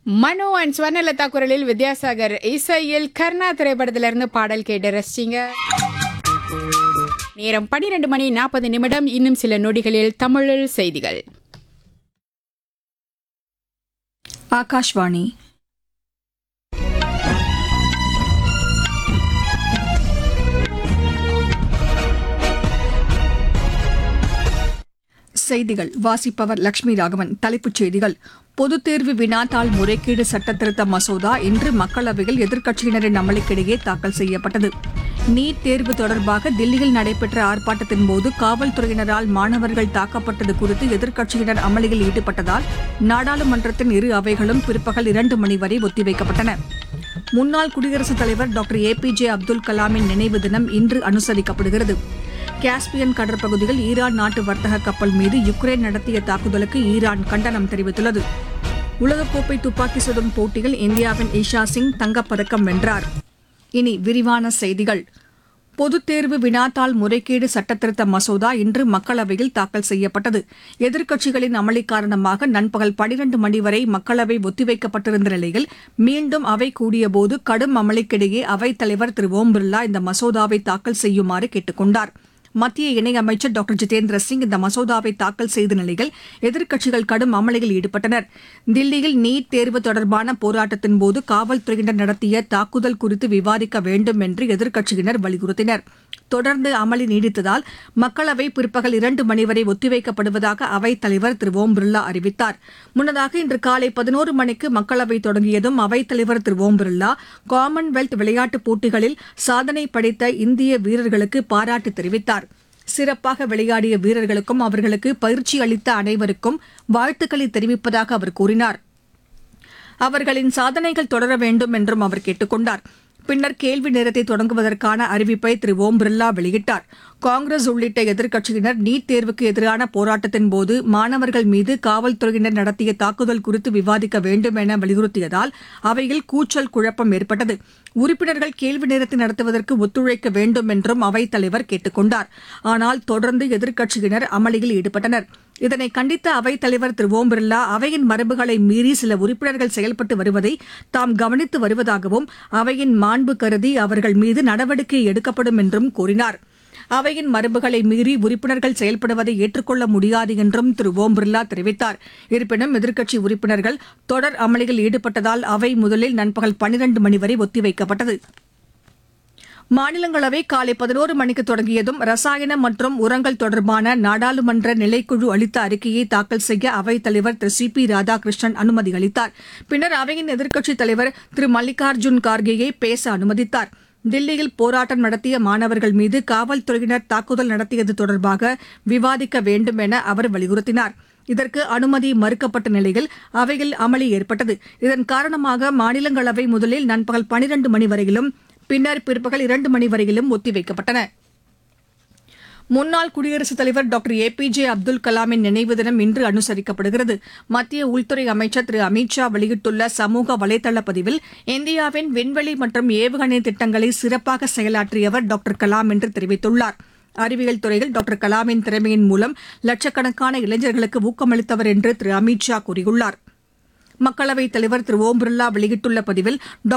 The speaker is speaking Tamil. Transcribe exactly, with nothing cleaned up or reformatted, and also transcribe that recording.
மனோ அண்ட் ஸ்வர்ணலதா குரலில் வித்யாசாகர் இசையில் கர்ணா திரைப்படத்திலிருந்து பாடல் கேட்டு ரசிச்சிங்க. நேரம் பனிரெண்டு மணி நாற்பது நிமிடம். இன்னும் சில நொடிகளில் தமிழில் செய்திகள். ஆகாஷ்வாணி. செய்திகள் வாசிப்பவர் லட்சுமி ராகவன். தலைப்புச் செய்திகள். பொதுத் தேர்வு வினாத்தாள் முறைகேடு சட்டத்திருத்த மசோதா இன்று மக்களவையில் எதிர்க்கட்சியினரின் அமளிக்கிடையே தாக்கல் செய்யப்பட்டது. நீட் தேர்வு தொடர்பாக தில்லியில் நடைபெற்ற ஆர்ப்பாட்டத்தின் போது காவல்துறையினரால் மாணவர்கள் தாக்கப்பட்டது குறித்து எதிர்க்கட்சியினர் அமளியில் ஈடுபட்டதால் நாடாளுமன்றத்தின் இரு அவைகளும் பிற்பகல் இரண்டு மணி வரை ஒத்திவைக்கப்பட்டன. முன்னாள் குடியரசுத் தலைவர் doctor A B J Abdul கலாமின் நினைவு தினம் இன்று அனுசரிக்கப்படுகிறது. காஸ்பியன் கடற்பகுதியில் ஈரான் நாட்டு வர்த்தக கப்பல் மீது யுக்ரைன் நடத்திய தாக்குதலுக்கு ஈரான் கண்டனம் தெரிவித்துள்ளது. உலகக்கோப்பை துப்பாக்கி சுடும் போட்டியில் இந்தியாவின் ஈஷா சிங் தங்கப்பதக்கம் வென்றார். இனி விரிவான செய்திகள். பொதுத் தேர்வு வினாத்தாள் முறைகேடு சட்டத்திருத்த மசோதா இன்று மக்களவையில் தாக்கல் செய்யப்பட்டது. எதிர்க்கட்சிகளின் அமளி காரணமாக நண்பகல் பனிரண்டு மணி வரை மக்களவை ஒத்திவைக்கப்பட்டிருந்த நிலையில் மீண்டும் அவை கூடியபோது கடும் அமளிக்கிடையே அவைத் தலைவர் திரு ஓம் பிர்லா இந்த மசோதாவை தாக்கல் செய்யுமாறு கேட்டுக் கொண்டார். மத்திய இணையமைச்சர் டாக்டர் ஜிதேந்திர சிங் இந்த மசோதாவை தாக்கல் செய்த நிலையில் எதிர்க்கட்சிகள் கடும் அமளியில் ஈடுபட்டனர். தில்லியில் நீட் தேர்வு தொடர்பான போராட்டத்தின் போது காவல்துறையினர் நடத்திய தாக்குதல் குறித்து விவாதிக்க வேண்டும் என்று எதிர்க்கட்சியினர் வலியுறுத்தினர். தொடர்ந்து அமளி நீடித்ததால் மக்களவை பிற்பகல் இரண்டு மணி வரை ஒத்திவைக்கப்படுவதாக அவைத் தலைவர் திரு ஓம் பிர்லா அறிவித்தார். முன்னதாக இன்று காலை பதினோரு மணிக்கு மக்களவை தொடங்கியதும் அவைத் தலைவர் திரு ஓம் பிர்லா காமன்வெல்த் விளையாட்டுப் போட்டிகளில் சாதனை படைத்த இந்திய வீரர்களுக்கு பாராட்டு தெரிவித்தார். சிறப்பாக விளையாடிய வீரர்களுக்கும் அவர்களுக்கு பயிற்சி அளித்த அனைவருக்கும் வாழ்த்துக்களை தெரிவிப்பதாக அவர் கூறினார். அவர்களின் சாதனைகள் தொடர வேண்டும் என்றும் அவர் கேட்டுக் கொண்டார். பின்னர் கேள்வி நேரத்தை தொடங்குவதற்கான அறிவிப்பை திரு ஓம் பிர்லா வெளியிட்டார். காங்கிரஸ் உள்ளிட்ட எதிர்க்கட்சியினர் நீட் தேர்வுக்கு எதிரான போராட்டத்தின் போது மாணவர்கள் மீது காவல்துறையினர் நடத்திய தாக்குதல் குறித்து விவாதிக்க வேண்டும் என வலியுறுத்தியதால் அவையில் கூச்சல் குழப்பம் ஏற்பட்டது. உறுப்பினர்கள் கேள்வி நேரத்தை நடத்துவதற்கு ஒத்துழைக்க வேண்டும் என்றும் அவைத் தலைவர் கேட்டுக் கொண்டார். ஆனால் தொடர்ந்து எதிர்க்கட்சியினர் அமளியில் ஈடுபட்டனர். இதனை கண்டித்த அவைத் தலைவர் திரு ஓம் பிர்லா அவையின் மரபுகளை மீறி சில உறுப்பினர்கள் செயல்பட்டு வருவதை தாம் கவனித்து வருவதாகவும் அவையின் மாண்பு கருதி அவர்கள் மீது நடவடிக்கை எடுக்கப்படும் என்றும் கூறினார். அவையின் மரபுகளை மீறி உறுப்பினர்கள் செயல்படுவதை ஏற்றுக்கொள்ள முடியாது என்றும் திரு ஓம் பிர்லா தெரிவித்தார். இருப்பினும் எதிர்க்கட்சி உறுப்பினர்கள் தொடர் அமளியில் ஈடுபட்டதால் அவை முதலில் நண்பகல் பனிரண்டு மணி வரை ஒத்திவைக்கப்பட்டது. மாநிலங்களவை காலை பதினோரு மணிக்கு தொடங்கியதும் ரசாயனம் மற்றும் உரங்கள் தொடர்பான நாடாளுமன்ற நிலைக்குழு அளித்த அறிக்கையை தாக்கல் செய்ய அவைத் தலைவர் திரு சி பி ராதாகிருஷ்ணன் அனுமதி அளித்தார். பின்னர் அவையின் எதிர்க்கட்சித் தலைவர் திரு மல்லிகார்ஜுன் கார்கேயை பேச அனுமதித்தார். தில்லியில் போராட்டம் நடத்திய மாணவர்கள் மீது காவல்துறையினர் தாக்குதல் நடத்தியது தொடர்பாக விவாதிக்க வேண்டும் என அவர் வலியுறுத்தினார். இதற்கு அனுமதி மறுக்கப்பட்ட நிலையில் அவையில் அமளி ஏற்பட்டது. இதன் காரணமாக மாநிலங்களவை முதலில் நண்பகல் பனிரண்டு மணி வரையிலும் பின்னர் பிற்பகல் இரண்டு மணி வரையிலும் ஒத்திவைக்கப்பட்டன. முன்னாள் குடியரசுத் தலைவர் doctor A B J Abdul கலாமின் நினைவு தினம் இன்று அனுசரிக்கப்படுகிறது. மத்திய உள்துறை அமைச்சர் திரு அமித் ஷா வெளியிட்டுள்ள சமூக வலைதள பதிவில் இந்தியாவின் விண்வெளி மற்றும் ஏவுகணை திட்டங்களை சிறப்பாக செயலாற்றியவர் டாக்டர் கலாம் என்று தெரிவித்துள்ளார். அறிவியல் துறையில் டாக்டர் கலாமின் திறமையின் மூலம் லட்சக்கணக்கான இளைஞர்களுக்கு ஊக்கமளித்தவர் என்று திரு அமித் ஷா கூறியுள்ளார். மக்களவைத் தலைவர் திரு ஓம் பிர்லா வெளியிட்டுள்ள பதிவில்